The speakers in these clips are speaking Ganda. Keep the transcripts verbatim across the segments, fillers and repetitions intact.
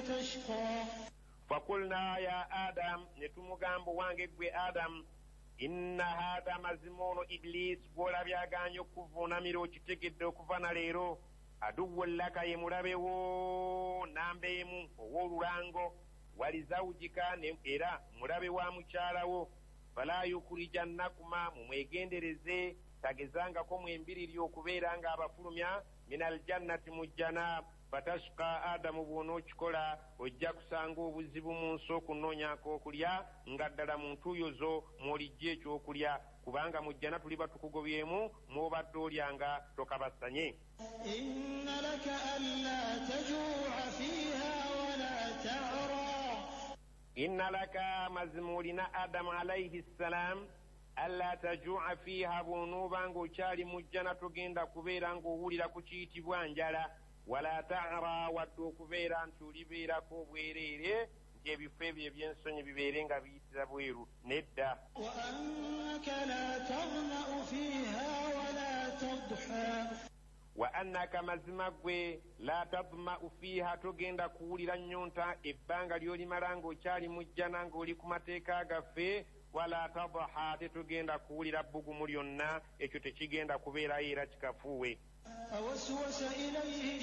تشقى فقلنا يا آدم نتمغامب وانجب آدم إن هذا مزمون إبليس بولا بياغان يكفونا ميرو تتكد كفانا ليرو عدو لك يمرابيو نامبيمو وولورانغو ولزوجك إرا مرابيو مچاراو فلا يخرجنكما مميغندرزي tagezanga ko mwembiriri okubeeranga abafulumya minal jannati mujjana fatashqa adamu bw'onookikola ojja kusanga obuzibu mu nsi okunoonyako okulya nga ddala mu ntuuyo mw'olijja ekyokulya kubanga mujjana tuli batukugobyemu mw'obadde olyanga tokabasanye. inna laka alla tajuu'a fiiha wala ta'ra inna laka mazimulina adamu alayhi ssalam alla tajuu'a fiiha bw'onoobanga okyali mujjana togenda kubeera ng'owulira ku kiyitibwa njala wala ta'ra wadde okubeera nti olibeerako obwereere nti ebifo ebyo ebyensonyi bibeere nga biyitira bweru nedda. wa annaka la taghma'u fiiha wala tadha wa annaka mazima gwe la tadma'u fiiha togenda kuwulira nnyonta ebbanga ly'olimala ng'okyali mujjana ng'oli ku mateeka gaffe wala tadha tetugenda kuwulira bbugumu lyonna ekyo tekigenda kubeerayo era kikafuuwe. فوسوس إليه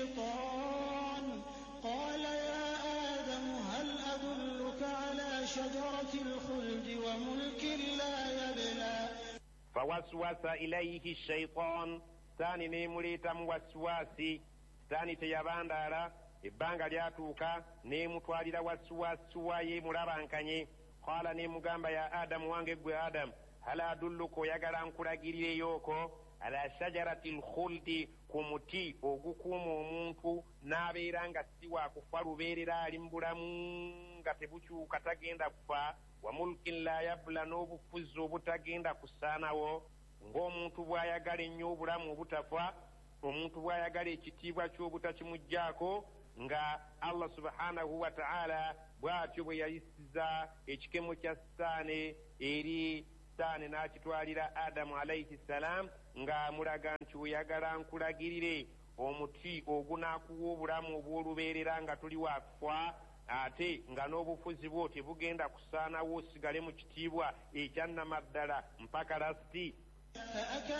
الشيطان قال يا آدم هل أدلك على شجرة الخلد وملك لا يبلى فوسوس إليه الشيطان ثاني نيموليت موسواسي ثاني تياباندالا ebbanga lyatuuka neemutwalira wasuwasuwa ye mulabankanye qala neemugamba ya adamu wange gwe adamu hal adulluka oyagala nkulagirireyooko ala shajarati lkhuldi ku muti ogukuuma omuntu n'abeera nga si waakufa lubeerera ali mu bulamu nga tebukyuka tagenda kufa wa mulkin la yabula n'obufuzi obutagenda kusaanawo ng'omuntu bw'ayagala ennyo obulamu obutafa omuntu bw'ayagala ekitiibwa ky'obutakimugjaako nga Allah subhanahu wa ta'ala bw'atyo bwe yayisiza ekikemo kya sitaani eri sitaani n'akitwalira Adamu alayhi salaam ng'amulaga nti oyagala nkulagirire omuti ogunaakuwa obulamu obw'olubeerera nga tuli waakufa ate nga n'obufuzi bwo tebugenda kusaanawo osigale mu kitiibwa ekyannamaddala mpaka lasiti.